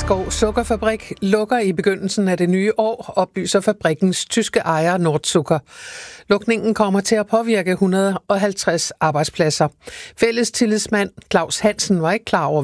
Skov Sukkerfabrik lukker i begyndelsen af det nye år, oplyser fabrikkens tyske ejer Nordzucker. Lukningen kommer til at påvirke 150 arbejdspladser. Fælles tillidsmand Claus Hansen var ikke klar over,